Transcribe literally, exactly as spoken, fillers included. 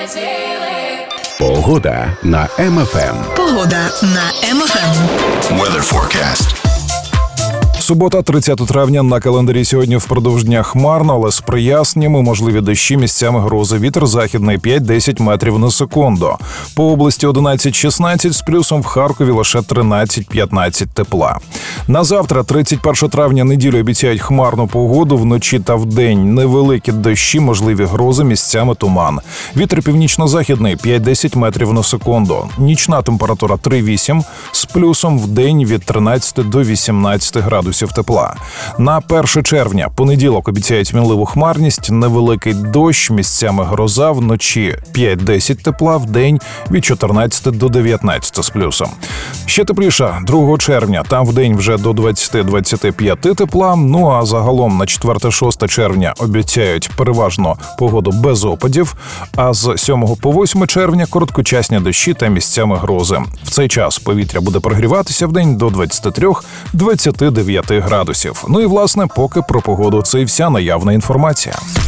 Погода на Ем Еф Ем. Погода на Ем Еф Ем. Weather forecast. Субота, тридцяте травня, на календарі сьогодні впродовж дня хмарно, але з проясненнями, можливі дощі, місцями грози. Вітер західний п'ять-десять метрів на секунду. По області одинадцять-шістнадцять, з плюсом в Харкові лише тринадцять-п'ятнадцять тепла. На завтра, тридцять перше травня, неділю обіцяють хмарну погоду, вночі та вдень невеликі дощі, можливі грози, місцями туман. Вітер північно-західний п'ять-десять метрів на секунду. Нічна температура три-вісім, з плюсом вдень від тринадцяти до вісімнадцяти градусів тепла. На перше червня, понеділок, обіцяють мінливу хмарність, невеликий дощ, місцями гроза, вночі п'ять-десять тепла, вдень від чотирнадцяти до дев'ятнадцяти з плюсом. Ще тепліше другого червня, там вдень вже до двадцяти-двадцяти п'яти тепла, ну а загалом на четверте-шосте червня обіцяють переважно погоду без опадів, а з сьомого по восьме червня короткочасні дощі та місцями грози. В цей час повітря буде прогріватися вдень до двадцяти трьох - двадцяти дев'яти градусів. Ну і власне, поки про погоду це і вся наявна інформація.